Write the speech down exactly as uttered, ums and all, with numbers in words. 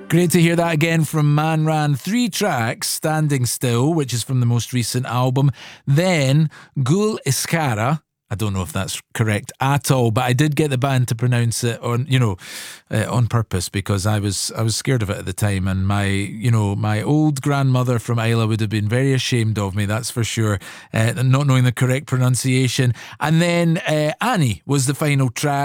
Great to hear that again from Man Ran. Three tracks, Standing Still, which is from the most recent album. Then Gul Iskara. I don't know if that's correct at all, but I did get the band to pronounce it on, you know, uh, on purpose, because I was I was scared of it at the time, and my, you know, my old grandmother from Isla would have been very ashamed of me, that's for sure, uh, not knowing the correct pronunciation. And then uh, Annie was the final track.